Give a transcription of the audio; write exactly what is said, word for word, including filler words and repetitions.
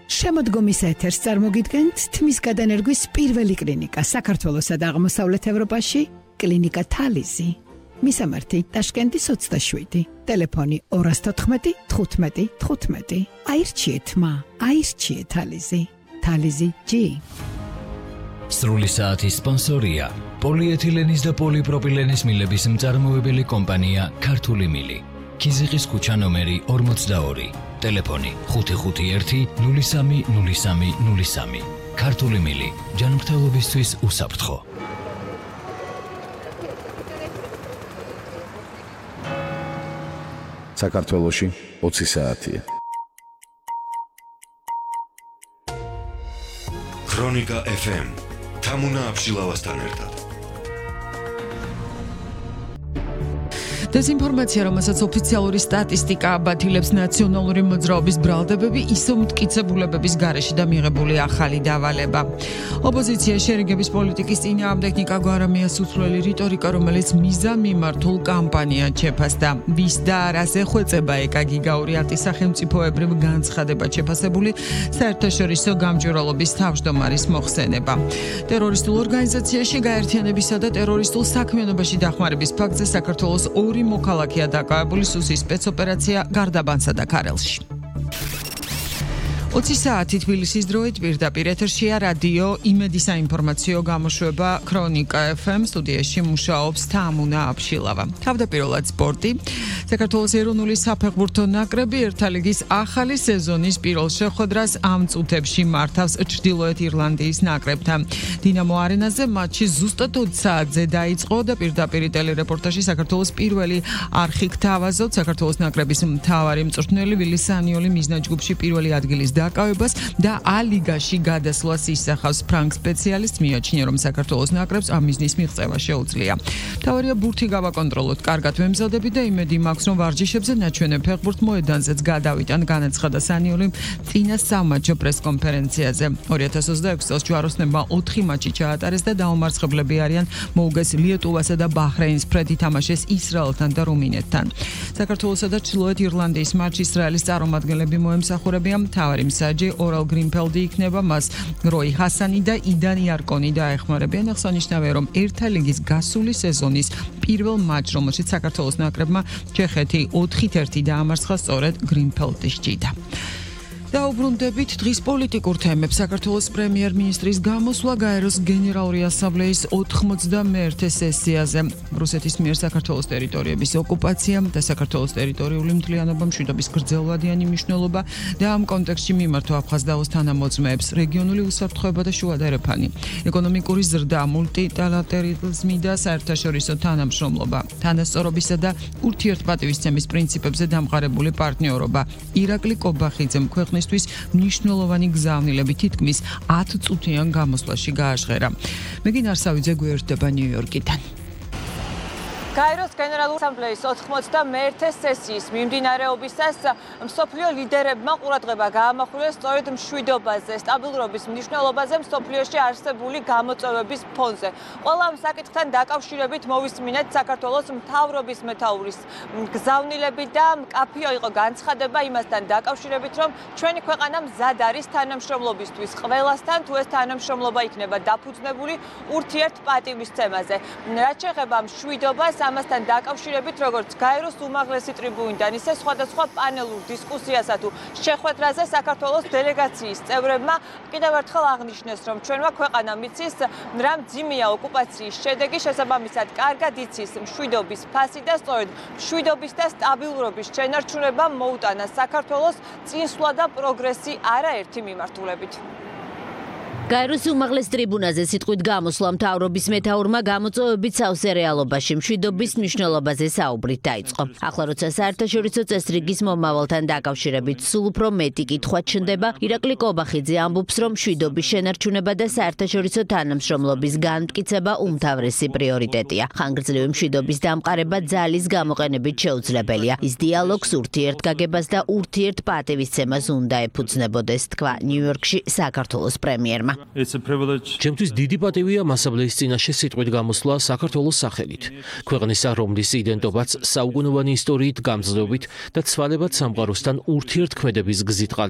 შემოდგომის ეთერს წარმოგიდგენთ თმის გადანერგვის პირველი კლინიკა საქართველოსა და აღმოსავლეთ ევროპაში, კლინიკა თალიზი. მისამართი ტაშკენტის ოცდაშვიდი, ტელეფონი ორას თოთხმეტი თხუთმეტი თხუთმეტი. აირჩიეთ მა, აირჩიეთ თალიზი. თალიზი ჯი. სრული საათის სპონსორია პოლიეთილენის და პოლიპროპილენის მილების მწარმოებელი კომპანია ქართული მილი. ქიზიყის ქუჩა ნომერი ორმოცდაორი. ტელეფონი ხუთი ხუთი ერთი ნული სამი ნული სამი ნული სამი. ქართული მილი ჯანმრთელობისთვის უსაფრთხო. საქართველოში ოცი საათია. ქრონიკა ეფ ემ თამუნა აბშილავასთან ერთად. დეზინფორმაცია, რომელსაც ოფიციალური სტატისტიკა აბათილებს ნაციონალური მოძრაობის ბრალდებები, ისო მტკიცებულებების გარეშე და მიღებული ახალი დავალება. ოპოზიცია შერიგების პოლიტიკის წინააღმდეგ ნიკა გვარამიას უცვლელი რიტორიკა, რომელიც მიზანმიმართულ კამპანიად შეფასდა. ვის და არაზე ხვეწება ეკაგი გაურიარტი სახელმწიფოებრივ განცხადებად შეფასებული საერთაშორისო გამჭვირვალობის თავმჯდომარის მოხსენება. ტერორისტულ ორგანიზაციაში გაერთიანებისა და ტერორისტულ საქმიანობაში დახმარების ფაქტზე საქართველოს ორი მოქალაქეა დაკავებული სუსის სპეცოპერაცია გარდაბანსა და ქარელში. ოცი საათი თბილისის დროით პირდაპირ ეთერშია რადიო იმედი საინფორმაციო გამოშვება ქრონიკა ეფ ემ. სტუდიაში მუშაობს თამუნა აბშილავა. თავდაპირველად სპორტი. საქართველოს ეროვნული საფეხბურთო ნაკრები ერთა ლიგის ახალი სეზონის პირველ შეხვედრას ამ წუთებში მართავს ჩრდილოეთ ირლანდიის ნაკრებთან. დინამო არენაზე მატჩი ზუსტად ოცი საათზე დაიწყო და პირდაპირ ტელერეპორტაჟი საქართველოს პირველი არხი გთავაზობთ საქართველოს ნაკრების მთავარი მწვრთნელი ვილი სანიოლი მიზნად ჯგუფში პირველი ადგილის დაკავებას და ალიგაში გადასვლას ისახავს. ფრანგ სპეციალისტს მიაჩნია, რომ საქართველოს ნაკრებს ამ მიზნის მიღწევა შეუძლია. მთავარია ბურთი გავაკონტროლოთ, კარგად ვემზადები და იმედი მაქვს, რომ ვარჯიშებზე ნაჩვენებ ფეხბურთ მოედანზეც გადავიტან, განაცხადა სანიოლი წინა სამატჩო პრესკონფერენციაზე. ორი ათას ოცდაექვსი წელს ჯვაროსნებმა ოთხი მატჩი ჩაატარეს და დაუმარცხებლები არიან მოუგეს ლიეტუვასა და ბაჰრეინს, ფრედ ითამაშეს ისრაელთან და რუმინეთთან. საქართველოსა და ჩრდილოეთ ირლანდიის მატჩი ისრაელის წარმომადგენლები მოემსახურებიან. მთავარი მსაჯი ორალ გრინფელდი იქნება, მას როი ჰასანი და იდან იარკონი დაეხმარებიან. აღსანიშნავია, რომ ერთა ლიგის გასული სეზონის პირველ მატჩს, რომელშიც საქართველოს ნაკრებმა ჩეხეთი ოთხით ერთი დაამარცხა, სწორედ გრინფელდის ჭიდა. დაუბრუნდებით დღის პოლიტიკურ თემებს. საქართველოს პრემიერ-მინისტრის გამოსვლა გაეროს გენერალური ასამბლეის ოთხმოცდამეერთე სესიაზე. რუსეთის მიერ საქართველოს ტერიტორიების ოკუპაცია და საქართველოს ტერიტორიული მთლიანობა მშვიდობის გრძელვადიანი მნიშვნელობა და ამ კონტექსტში მიმართვა აფხაზ-დაოს თანამოძმეებს, რეგიონული უსაფრთხოება და შუა და ერეფანი, ეკონომიკური ზრდა, მულტილატერალიზმი და საერთაშორისო თანამშრომლობა, თანასწორობისა და ურთიერთპატივისცემის პრინციპებზე დამყარებული პარტნიორობა. ირაკლი კობახიძემ ქვეყნის მნიშვნელოვანი გზავნილები თითქმის ათ წუთიან გამოსვლაში გააჟღერა. მეგინ არსავიძე გვერდება ნიუ-იორკიდან. გაეროს გენერალური ასამბლეის ოთხმოცდამეერთე სესიის მიმდინარეობისას მსოფლიო ლიდერებმა ყურადღება გაამახვილეს სწორედ მშვიდობაზე, სტაბილურობის მნიშვნელობაზე მსოფლიოში არსებული გამოწვევების ფონზე. ყველა ამ საკითხთან დაკავშირებით მოვისმინეთ საქართველოს მთავრობის მეთაურის გზავნილები და მკაფიო იყო განცხადება იმასთან დაკავშირებით, რომ ჩვენი ქვეყანა მზად არის თანამშრომლობისთვის ყველასთან, თუ ეს თანამშრომლობა იქნება დაფუძნებული ურთიერთპატივისცემაზე. რაც შეეხება მშვიდობას, ამასთან დაკავშირებით, როგორც გაეროს უმაღლესი ტრიბუნიდან, ისე სხვადასხვა პანელურ დისკუსიასა თუ შეხვედრაზე საქართველოს დელეგაციის წევრებმა კიდევ ერთხელ აღნიშნეს, რომ ჩვენმა ქვეყანამ იცის რა მძიმეა ოკუპაციის შედეგი, შესაბამისად კარგად იცის მშვიდობის ფასი და სწორედ მშვიდობის და სტაბილურობის შენარჩუნებამ მოუტანა საქართველოს წინსვლა და პროგრესი არაერთი მიმართულებით. გაეროს უმაღლეს ტრიბუნაზე სიტყვით გამოსვლა მთავრობის მეთაურმა გამოწვევებით სავსე რეალობაში მშვიდობის მნიშვნელობაზე საუბრით დაიწყო. ახლა როცა საერთაშორისო წესრიგის მომავალთან დაკავშირებით სულ უფრო მეტი კითხვა ჩნდება, ირაკლი კობახიძე ამბობს, რომ მშვიდობის შენარჩუნება და საერთაშორისო თანამშრომლობის განმტკიცება უმთავრესი პრიორიტეტია. ხანგრძლივი მშვიდობის დამყარება ძალის გამოყენებით შეუძლებელია. ის დიალოგს, ურთიერთგაგებას და ურთიერთპატივისცემას უნდა ეფუძნებოდეს, თქვა ნიუ-იორკში საქართველოს პრემიერმა. ჩემთვის დიდი პატივია მასაბლეის წინაშე სიტყვით გამოსვლა საქართველოს სახელით. ქვეყნის რომლის იდენტობაც საუკუნოვანი ისტორიით გამძლეობით და ცვალებად სამყაროსთან ურთიერთქმედების გზით